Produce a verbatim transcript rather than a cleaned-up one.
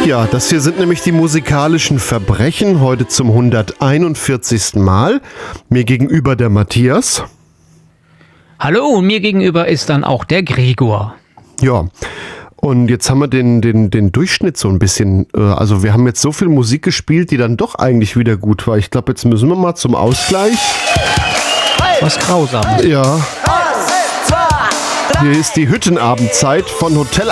Ja, das hier sind nämlich die musikalischen Verbrechen, heute zum hunderteinundvierzigsten Mal. Mir gegenüber der Matthias. Hallo, und mir gegenüber ist dann auch der Gregor. Ja, und jetzt haben wir den, den, den Durchschnitt so ein bisschen, äh, also wir haben jetzt so viel Musik gespielt, die dann doch eigentlich wieder gut war. Ich glaube, jetzt müssen wir mal zum Ausgleich. Was grausam. Ja. Hier ist die Hüttenabendzeit von Hotel